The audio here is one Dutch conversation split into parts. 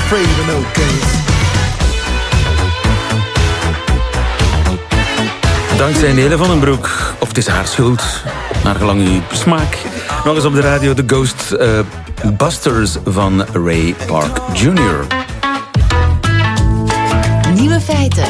afraid of no ghosts. Dankzij Nele van den Broek, of het is haar schuld, naar gelang uw smaak. Nog eens op de radio de Ghost Busters van Ray Park Jr. Nieuwe feiten.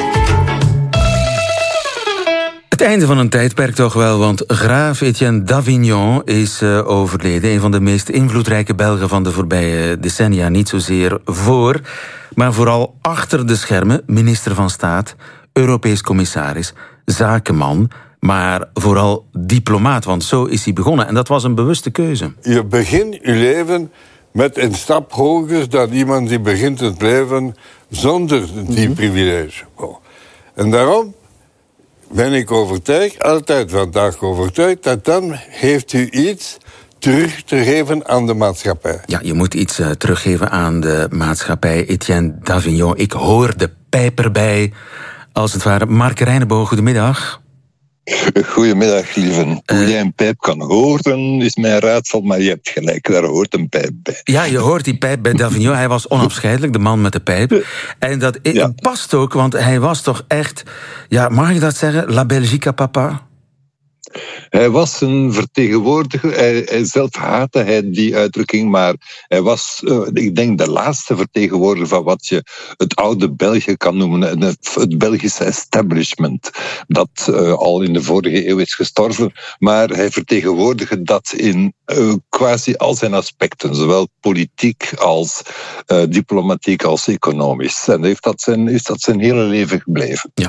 Het einde van een tijdperk toch wel, want graaf Etienne d'Avignon is overleden. Een van de meest invloedrijke Belgen van de voorbije decennia. Niet zozeer voor, maar vooral achter de schermen. Minister van Staat, Europees commissaris, zakenman, maar vooral diplomaat. Want zo is hij begonnen en dat was een bewuste keuze. Je begint je leven met een stap hoger dan iemand die begint het leven zonder die privilege. En daarom ben ik overtuigd, altijd vandaag overtuigd, dat dan heeft u iets terug te geven aan de maatschappij. Ja, je moet iets teruggeven aan de maatschappij. Etienne d'Avignon, ik hoor de pijp erbij. Als het ware. Mark Reineboog, goedemiddag. Goedemiddag, lieve. Hoe jij een pijp kan horen, is mijn raadsel, maar je hebt gelijk, daar hoort een pijp bij. Ja, je hoort die pijp bij d'Avignon. Hij was onafscheidelijk, de man met de pijp. En dat past ook, want hij was toch echt, ja, mag ik dat zeggen, La Belgique à papa? Hij was een vertegenwoordiger, hij zelf haatte hij die uitdrukking, maar hij was, ik denk, de laatste vertegenwoordiger van wat je het oude België kan noemen, het Belgische establishment, dat al in de vorige eeuw is gestorven, maar hij vertegenwoordigde dat in quasi al zijn aspecten, zowel politiek als diplomatiek als economisch. En is dat zijn hele leven gebleven. Ja.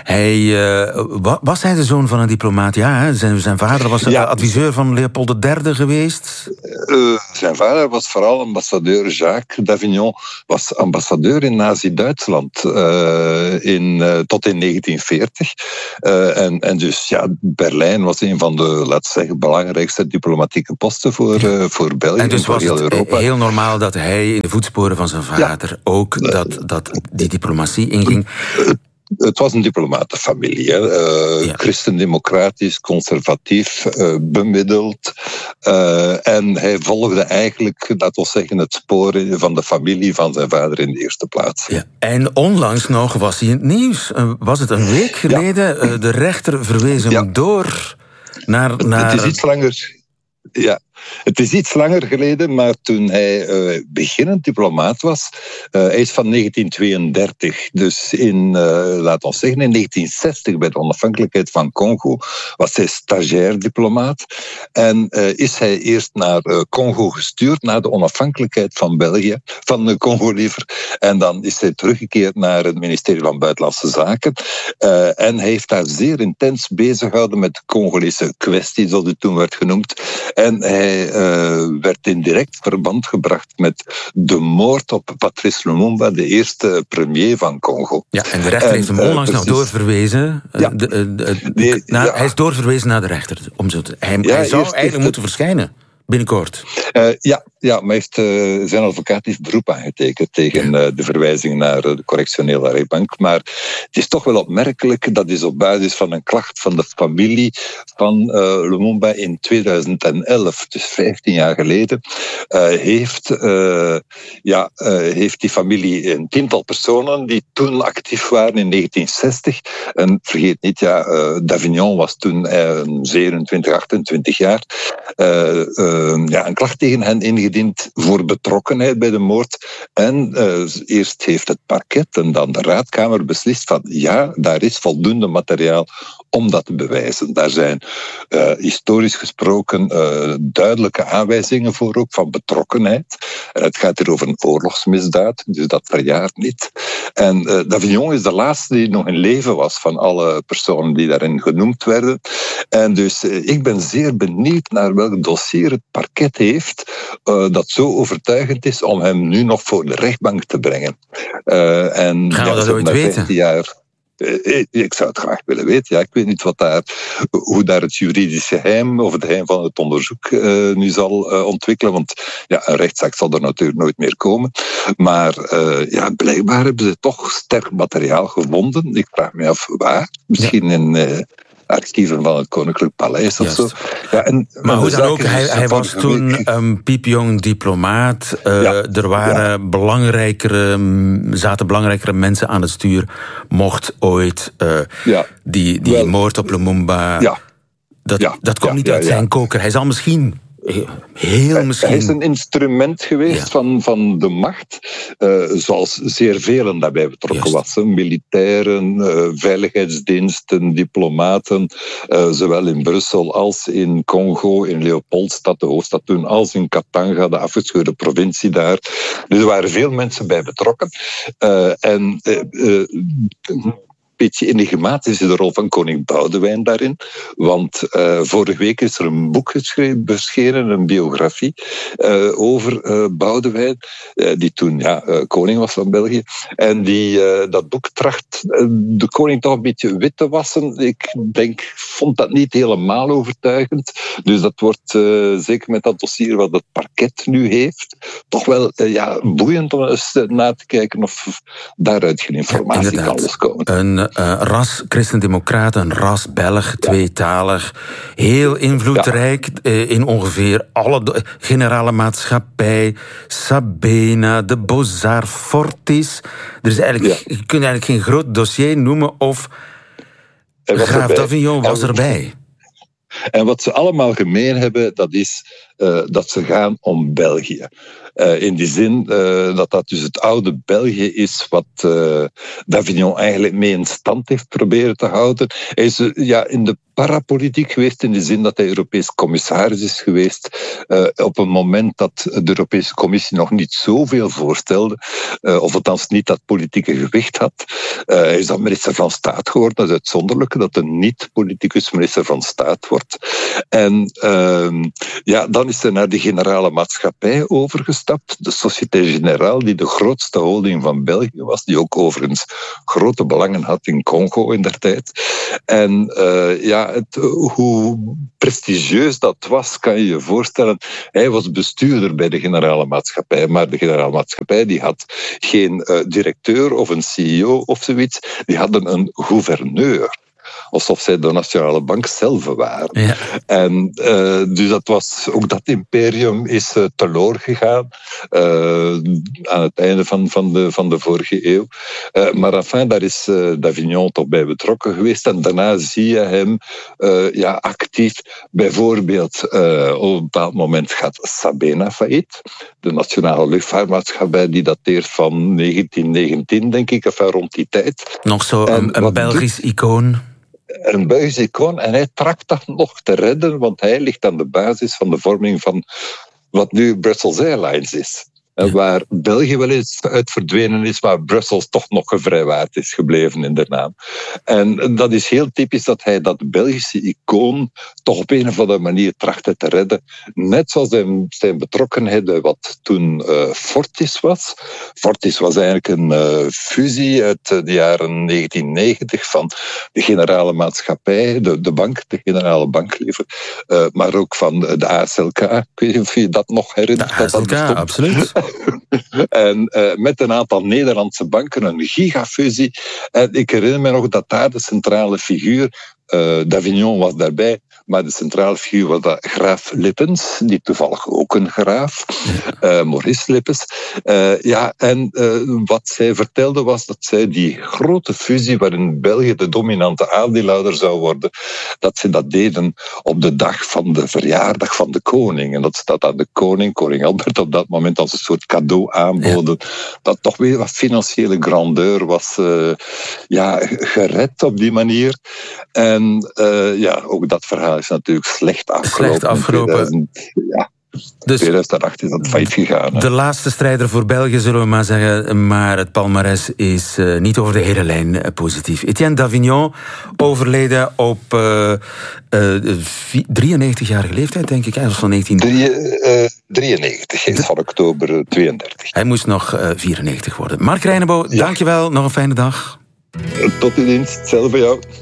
Was hij de zoon van een diplomaat? Ja, hè? Zijn vader was adviseur van Leopold III geweest? Zijn vader was vooral ambassadeur. Jacques d'Avignon was ambassadeur in Nazi-Duitsland tot in 1940. En dus ja, Berlijn was een van de, laten we zeggen, belangrijkste diplomatieke posten voor België en dus voor heel Europa. Het heel normaal dat hij in de voetsporen van zijn vader ook dat die diplomatie inging. Het was een diplomatenfamilie. Christendemocratisch, conservatief, bemiddeld. En hij volgde eigenlijk, laten we zeggen, het spoor van de familie van zijn vader in de eerste plaats. Ja. En onlangs nog was hij in het nieuws. Was het een week geleden? Ja. De rechter verwees hem door naar... Het is iets langer... Ja, het is iets langer geleden, maar toen hij beginnend diplomaat was, hij is van 1932, dus laten we zeggen, in 1960, bij de onafhankelijkheid van Congo, was hij stagiair diplomaat en is hij eerst naar Congo gestuurd, naar de onafhankelijkheid van België, van Congo liever, en dan is hij teruggekeerd naar het ministerie van Buitenlandse Zaken en hij heeft daar zeer intens bezig gehouden met de Congolese kwestie, zoals het toen werd genoemd, en hij werd in direct verband gebracht met de moord op Patrice Lumumba, de eerste premier van Congo. Ja, en de rechter heeft hem onlangs nog doorverwezen. Hij is doorverwezen naar de rechter. Hij zou eigenlijk moeten verschijnen binnenkort. Maar heeft, zijn advocaat heeft beroep aangetekend tegen de verwijzing naar de correctionele rechtbank. Maar het is toch wel opmerkelijk, dat is op basis van een klacht van de familie van Lumumba in 2011, dus 15 jaar geleden, heeft die familie een tiental personen die toen actief waren in 1960. En vergeet niet, d'Avignon was toen 27, 28 jaar. Een klacht tegen hen ingediend voor betrokkenheid bij de moord. En eerst heeft het parket en dan de raadkamer beslist van daar is voldoende materiaal om dat te bewijzen. Daar zijn historisch gesproken duidelijke aanwijzingen voor ook van betrokkenheid. En het gaat hier over een oorlogsmisdaad, dus dat verjaart niet. En d'Avignon is de laatste die nog in leven was van alle personen die daarin genoemd werden. En dus ik ben zeer benieuwd naar welk dossier het parket heeft dat zo overtuigend is om hem nu nog voor de rechtbank te brengen. Gaan we dat ooit weten? Ik zou het graag willen weten. Ja, ik weet niet hoe daar het juridische geheim of het geheim van het onderzoek nu zal ontwikkelen. Want een rechtszaak zal er natuurlijk nooit meer komen. Maar blijkbaar hebben ze toch sterk materiaal gevonden. Ik vraag me af waar. Misschien in archieven van het Koninklijk Paleis of zo. Ja, maar hoe dan ook, hij was toen een piepjong diplomaat. Er waren zaten belangrijkere mensen aan het stuur. Mocht ooit die moord op Lumumba... Dat komt niet uit zijn koker. Hij zal misschien... Hij is een instrument geweest van de macht, zoals zeer velen daarbij betrokken was. Militairen, veiligheidsdiensten, diplomaten, zowel in Brussel als in Congo, in Leopoldstad, de hoofdstad toen, als in Katanga, de afgescheurde provincie daar. Dus er waren veel mensen bij betrokken. Een beetje enigmatisch is de rol van koning Boudewijn daarin. Want vorige week is er een boek verschenen, een biografie, over Boudewijn, die toen koning was van België. En dat boek tracht de koning toch een beetje wit te wassen. Ik vond dat niet helemaal overtuigend. Dus dat wordt, zeker met dat dossier wat het parket nu heeft, toch wel boeiend om eens na te kijken of daaruit geen informatie kan loskomen. Een ras christendemocraat, een ras Belg, tweetalig, heel invloedrijk in ongeveer alle generale maatschappij, Sabena, de Beaux-Arts, Fortis. Er is eigenlijk, je kunt eigenlijk geen groot dossier noemen of graaf d'Avignon was erbij. En wat ze allemaal gemeen hebben, dat is dat ze gaan om België. In die zin dat dus het oude België is wat d'Avignon eigenlijk mee in stand heeft proberen te houden. Hij is in de parapolitiek geweest in de zin dat hij Europees commissaris is geweest op een moment dat de Europese Commissie nog niet zoveel voorstelde, of althans niet dat politieke gewicht had. Hij is dan minister van Staat geworden. Dat is uitzonderlijk dat een niet-politicus minister van Staat wordt. En dan is hij naar de generale maatschappij overgestapt, de Société Générale, die de grootste holding van België was, die ook overigens grote belangen had in Congo in der tijd. En hoe prestigieus dat was, kan je je voorstellen. Hij was bestuurder bij de generale maatschappij, maar de generale maatschappij die had geen directeur of een CEO of zoiets, die hadden een gouverneur. Alsof zij de Nationale Bank zelf waren. Ja. En dus ook dat imperium is teloor gegaan aan het einde van de vorige eeuw. Maar enfin, daar is d'Avignon toch bij betrokken geweest. En daarna zie je hem actief. Bijvoorbeeld, op een bepaald moment gaat Sabena failliet. De Nationale Luchtvaartmaatschappij, die dateert van 1919, denk ik, rond die tijd. Nog zo een Belgisch icoon. Een Belgisch icoon. En hij tracht dat nog te redden, want hij ligt aan de basis van de vorming van wat nu Brussels Airlines is. Waar België wel eens uit verdwenen is, maar Brussels toch nog gevrijwaard is gebleven in de naam. En dat is heel typisch dat hij dat Belgische icoon toch op een of andere manier trachtte te redden. Net zoals zijn betrokkenheid bij wat toen Fortis was. Fortis was eigenlijk een fusie uit de jaren 1990 van de generale maatschappij, de bank, de generale bank liever, maar ook van de ASLK. Ik weet niet of je dat nog herinnert. De ASLK, absoluut. En met een aantal Nederlandse banken, een gigafusie. En ik herinner me nog dat daar de centrale figuur, d'Avignon was daarbij, maar de centrale figuur was dat graaf Lippens, die toevallig ook een graaf, Maurice Lippens. En wat zij vertelde was dat zij die grote fusie waarin België de dominante aandeelhouder zou worden, dat ze dat deden op de dag van de verjaardag van de koning. En dat ze dat aan de koning Albert, op dat moment als een soort cadeau aanboden. Ja. Dat toch weer wat financiële grandeur was gered op die manier. En ook dat verhaal is natuurlijk slecht afgelopen. Dus 2008 is dat failliet gegaan. De laatste strijder voor België, zullen we maar zeggen. Maar het palmares is niet over de hele lijn positief. Etienne d'Avignon, overleden op 93-jarige leeftijd, denk ik. Hij was van 93, is van oktober 32. Hij moest nog 94 worden. Mark Reinebo, dankjewel. Nog een fijne dag. Tot de dienst. Hetzelfde voor jou.